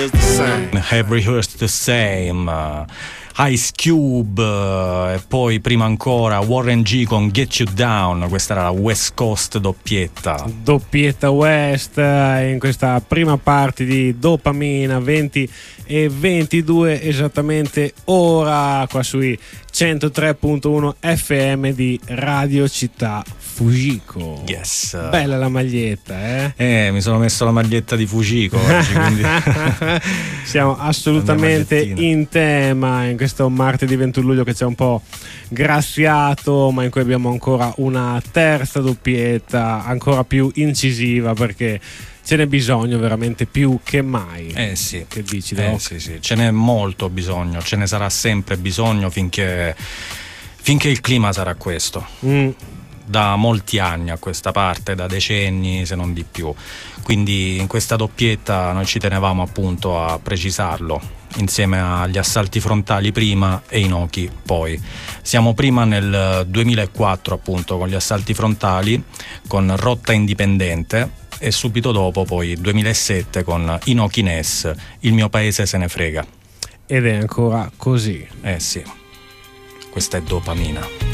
Have rehearsed the same. Ice Cube, e poi prima ancora Warren G con Get You Down. Questa era la West Coast doppietta West in questa prima parte di Dopamina, 20:22 esattamente ora, qua sui 103.1 FM di Radio Città Fujiko. Yes. Bella la maglietta, mi sono messo la maglietta di Fujiko oggi, quindi siamo assolutamente in tema in questo martedì 21 luglio che c'è un po' graziato, ma in cui abbiamo ancora una terza doppietta ancora più incisiva, perché ce n'è bisogno veramente più che mai. Sì. Che dici, sì, ce n'è molto bisogno, ce ne sarà sempre bisogno finché il clima sarà questo. Da molti anni a questa parte, da decenni se non di più. Quindi in questa doppietta noi ci tenevamo appunto a precisarlo, insieme agli Assalti Frontali prima e Inoki poi. Siamo prima nel 2004 appunto con gli Assalti Frontali, con Rotta Indipendente, e subito dopo poi 2007 con Inoki Ness, Il mio paese se ne frega. Ed è ancora così. Sì, questa è Dopamina.